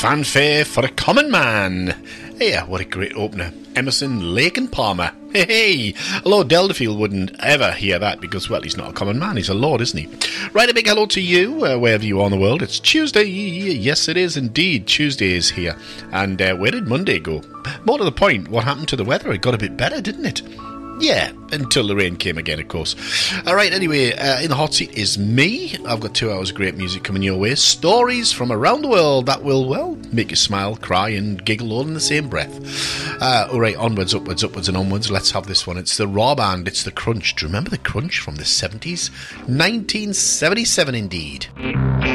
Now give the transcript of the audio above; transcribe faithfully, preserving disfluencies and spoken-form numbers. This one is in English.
fanfare for a common man. Hey, what a great opener. Emerson, Lake and Palmer. Hey, hey, Lord Delderfield wouldn't ever hear that because, well, he's not a common man. He's a lord, isn't he? Right, a big hello to you, uh, wherever you are in the world. It's Tuesday. Yes, it is indeed. Tuesday is here. And uh, where did Monday go? More to the point, what happened to the weather? It got a bit better, didn't it? Yeah, until the rain came again, of course. All right, anyway, uh, in the hot seat is me. I've got two hours of great music coming your way. Stories from around the world that will, well, make you smile, cry and giggle all in the same breath. Uh, all right, onwards, upwards, upwards and onwards. Let's have this one. It's the Raw Band. It's the Crunch. Do you remember the Crunch from the seventies? nineteen seventy-seven, indeed.